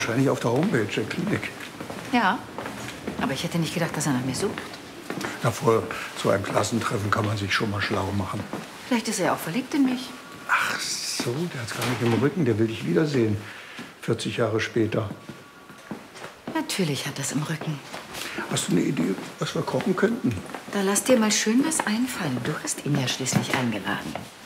Wahrscheinlich auf der Homepage der Klinik. Ja, aber ich hätte nicht gedacht, dass er nach mir sucht. Na, vor so einem Klassentreffen kann man sich schon mal schlau machen. Vielleicht ist er ja auch verliebt in mich. Ach so, der hat's gar nicht im Rücken. Der will dich wiedersehen. 40 Jahre später. Natürlich hat er es im Rücken. Hast du eine Idee, was wir kochen könnten? Da lass dir mal schön was einfallen. Du hast ihn ja schließlich eingeladen.